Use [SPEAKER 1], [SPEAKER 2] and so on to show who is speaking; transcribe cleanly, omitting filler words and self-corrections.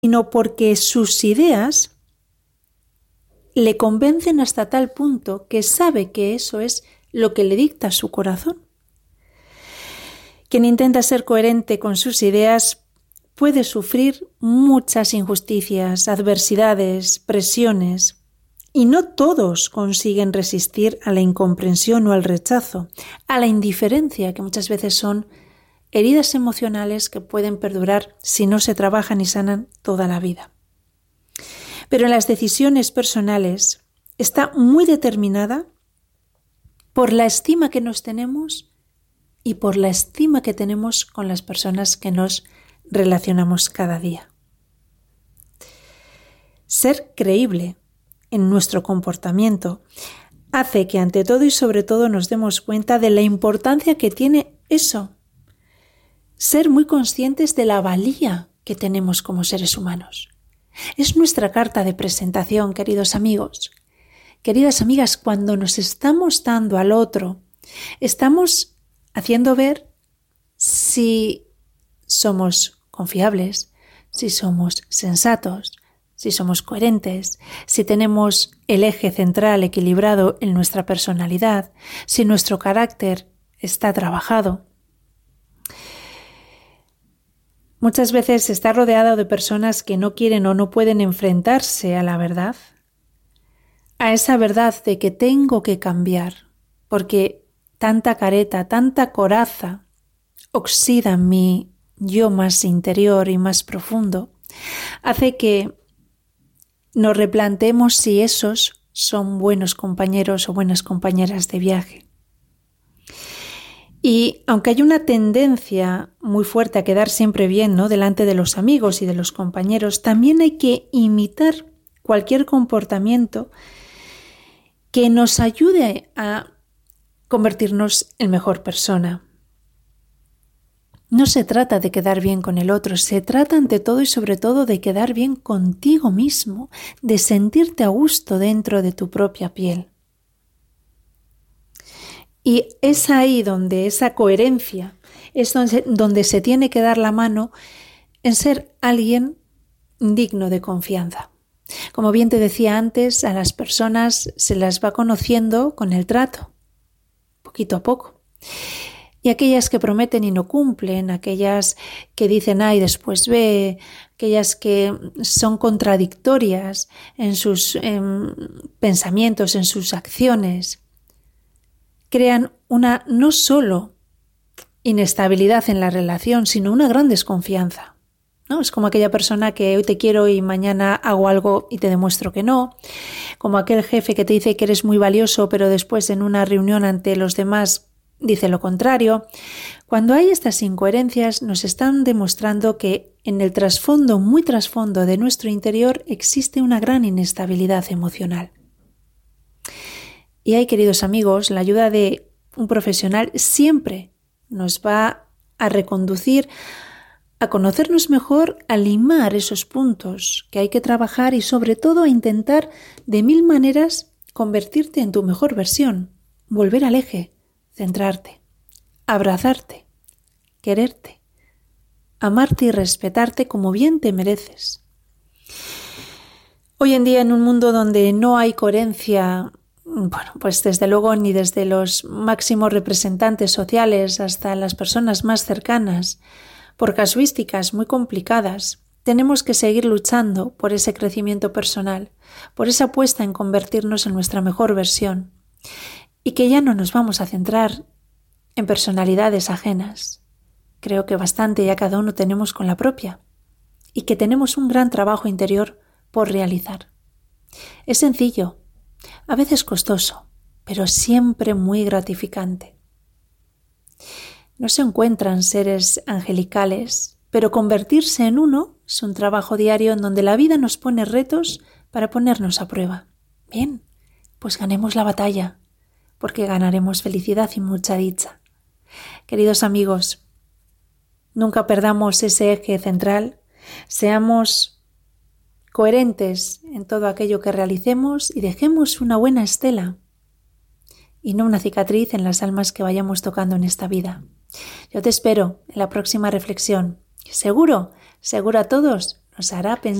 [SPEAKER 1] sino porque sus ideas le convencen hasta tal punto que sabe que eso es lo que le dicta su corazón. Quien intenta ser coherente con sus ideas puede sufrir muchas injusticias, adversidades, presiones, y no todos consiguen resistir a la incomprensión o al rechazo, a la indiferencia, que muchas veces son heridas emocionales que pueden perdurar si no se trabajan y sanan toda la vida. Pero en las decisiones personales está muy determinada por la estima que nos tenemos y por la estima que tenemos con las personas que nos relacionamos cada día. Ser creíble en nuestro comportamiento hace que ante todo y sobre todo nos demos cuenta de la importancia que tiene eso. Ser muy conscientes de la valía que tenemos como seres humanos. Es nuestra carta de presentación, queridos amigos. Queridas amigas, cuando nos estamos dando al otro, estamos haciendo ver si somos confiables, si somos sensatos, si somos coherentes, si tenemos el eje central equilibrado en nuestra personalidad, si nuestro carácter está trabajado. Muchas veces está rodeado de personas que no quieren o no pueden enfrentarse a la verdad, a esa verdad de que tengo que cambiar, porque tanta careta, tanta coraza oxida mi yo más interior y más profundo, hace que nos replanteemos si esos son buenos compañeros o buenas compañeras de viaje. Y aunque hay una tendencia muy fuerte a quedar siempre bien, ¿no?, delante de los amigos y de los compañeros, también hay que imitar cualquier comportamiento que nos ayude a convertirnos en mejor persona. No se trata de quedar bien con el otro, se trata ante todo y sobre todo de quedar bien contigo mismo, de sentirte a gusto dentro de tu propia piel. Y es ahí donde esa coherencia es donde se tiene que dar la mano en ser alguien digno de confianza. Como bien te decía antes, a las personas se las va conociendo con el trato, poquito a poco. Y aquellas que prometen y no cumplen, aquellas que dicen A y después B, aquellas que son contradictorias en sus pensamientos, en sus acciones, crean una no solo inestabilidad en la relación, sino una gran desconfianza, ¿no? Es como aquella persona que hoy te quiero y mañana hago algo y te demuestro que no, como aquel jefe que te dice que eres muy valioso, pero después en una reunión ante los demás dice lo contrario. Cuando hay estas incoherencias, nos están demostrando que en el trasfondo, muy trasfondo de nuestro interior, existe una gran inestabilidad emocional. Y ahí, queridos amigos, la ayuda de un profesional siempre nos va a reconducir a conocernos mejor, a limar esos puntos que hay que trabajar y sobre todo a intentar de 1000 maneras convertirte en tu mejor versión, volver al eje, centrarte, abrazarte, quererte, amarte y respetarte como bien te mereces. Hoy en día, en un mundo donde no hay coherencia, bueno, pues desde luego ni desde los máximos representantes sociales hasta las personas más cercanas, por casuísticas muy complicadas, tenemos que seguir luchando por ese crecimiento personal, por esa apuesta en convertirnos en nuestra mejor versión, y que ya no nos vamos a centrar en personalidades ajenas. Creo que bastante ya cada uno tenemos con la propia, y que tenemos un gran trabajo interior por realizar. Es sencillo, a veces costoso, pero siempre muy gratificante. No se encuentran seres angelicales, pero convertirse en uno es un trabajo diario en donde la vida nos pone retos para ponernos a prueba. Bien, pues ganemos la batalla, porque ganaremos felicidad y mucha dicha. Queridos amigos, nunca perdamos ese eje central, seamos coherentes en todo aquello que realicemos y dejemos una buena estela y no una cicatriz en las almas que vayamos tocando en esta vida. Yo te espero en la próxima reflexión. Seguro a todos nos hará pensar